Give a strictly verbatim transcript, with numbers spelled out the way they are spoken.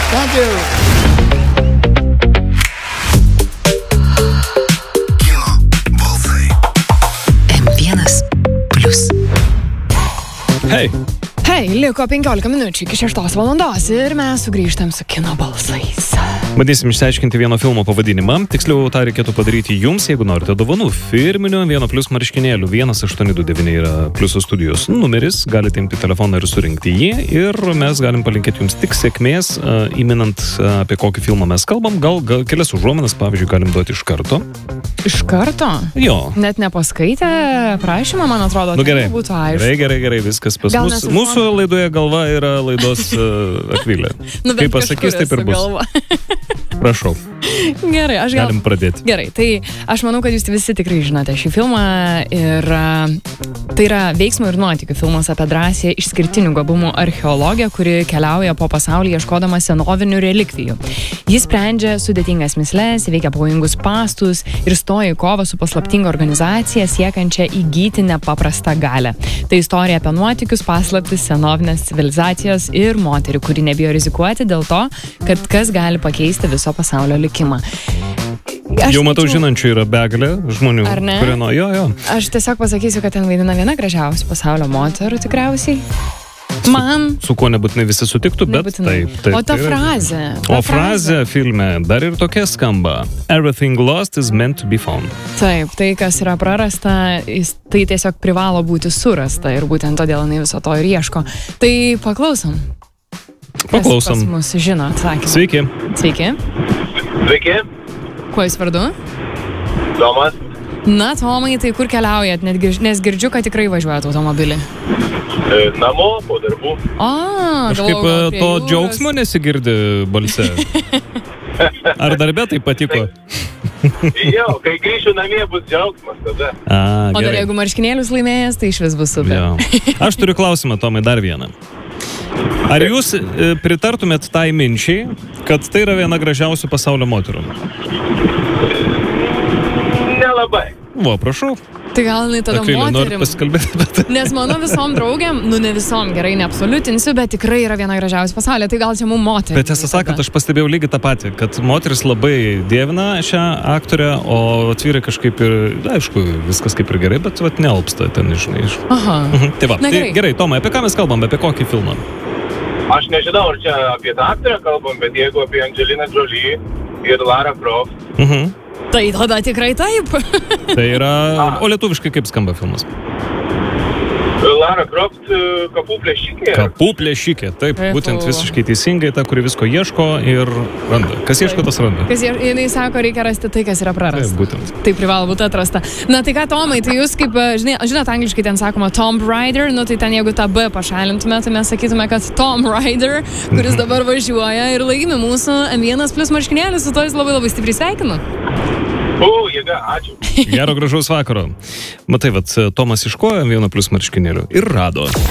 Thank you. Hei. Hei, liko penkiolika minučių iki šeštos valandos ir mes sugrįžtam su kino balsais. Bandysim išsiaiškinti vieno filmo pavadinimą. Tiksliau, tą reikėtų padaryti jums, jeigu norite dovanų. Firminio vieno plius marškinėlių vienas aštuoni du devyni yra pliusų studijos numeris. Galite imti telefoną ir surinkti jį. Ir mes galim palinkėti jums tik sėkmės, įminant apie kokį filmą mes kalbam. Gal, gal kelias užuominas, pavyzdžiui, galim duoti iš karto. Iš karto? Jo. Net nepaskaitę prašymą, man atrodo, nu, gerai. Tai būtų aišku. Gerai, gerai, gerai, viskas pas mus. Mūsų laidoje galva yra laidos uh, Akvilė. Nu, kaip pasakys, taip ir bus. Prašau. Gerai, aš gal... Galim pradėti. Gerai, tai aš manau, kad jūs visi tikrai žinote šį filmą ir tai yra veiksmo ir nuotykių filmas apie drąsią išskirtinių gabumų archeologę, kuri keliauja po pasaulį ieškodama senovinių relikvijų. Jis sprendžia sudėtingas mįsles, veikia pavojingus spąstus ir stoja į kovą su paslaptinga organizacija siekiančia įgyti nepaprastą galią. Tai istorija apie nuotykius, paslaptis, senovinės civilizacijos ir moterį, kuri nebijo rizikuoti dėl to, kad kas gali pakeisti viso pasaulio likimą. Aš jau matau, tačiau... žinančių yra begalė žmonių, kurie nuo jo, jo. Aš tiesiog pasakysiu, kad ten vaidina viena gražiausių pasaulio moterų tikriausiai. Man. Su, su kuo nebūtinai visi sutiktų, bet nebūtinai. taip, taip. O ta tai frazė. Ta o frazė filme dar ir tokia skamba. Everything lost is meant to be found. Taip, tai kas yra prarasta, tai tiesiog privalo būti surasta ir būtent todėl jinai viso to ir ieško. Tai paklausom. Paklausom. Kas pas mus žino atsakymą. Sveiki. Sveiki. Sveiki. Kuo jūs vardu? Tomas. Na, Tomai, tai kur keliaujat? Netgi, nes girdžiu, kad tikrai važiuojat automobilį. E, namo, po darbų. O, kažkaip to jūros. Džiaugsmo nesigirdi balse. Ar darbė tai patiko? Jo, kai grįšiu namie bus džiaugsmas tada. A, o dar jeigu marškinėlius laimėjęs, tai iš vis bus super. Jo. Aš turiu klausimą, Tomai, dar vieną. Ar jūs pritartumėt tai minčiai, kad tai yra viena gražiausių pasaulio moterų? Nelabai. O, prašau. Tai gal jinai tada Akvilė, moterim. Tai. Nes mano visom draugiam, nu ne visom, gerai, neabsoliutinsiu, bet tikrai yra viena gražiausių pasaulyje, tai gal čia mums moterį. Bet tiesą sakant, aš pastebėjau lygiai tą patį, kad moteris labai dievina šią aktorę, o vyrai kažkaip ir, aišku, viskas kaip ir gerai, bet vat nealpsta ten, žinai. Iš... Aha. Tai va, Na, tai gerai. gerai, Tomai, apie ką mes kalbam, apie kokį filmą? Aš nežinau, ar čia apie tą aktorę kalbam, bet jeigu apie Angelina Jolie ir Lara Croft. Mhm. Tai tada tikrai taip. Tai yra... O lietuviškai kaip skamba filmas? Lara Croft kapų plėšikė. Kapų plėšikė, taip, Taip, būtent o. visiškai teisingai, ta, kuri visko ieško ir randa. Kas ieško, tas randa. Kas jie, jinai sako, reikia rasti tai, kas yra prarasta. Taip, būtent. Tai privalo būti atrasta. Na tai ką, Tomai, tai jūs kaip, žinai, žinot, angliškai ten sakoma Tomb Raider, nu tai ten jeigu tą B pašalintume, tai mes sakytume, kad Tom Raider, kuris dabar važiuoja ir laimi mūsų M vienas plius marškinėlį, su to jis labai labai stipriai sveikinu. O, jėga, ačiū. Gero gražaus vakaro. Matai, vat, Tomas iškojo M vienas plius marškinėlių ir rado.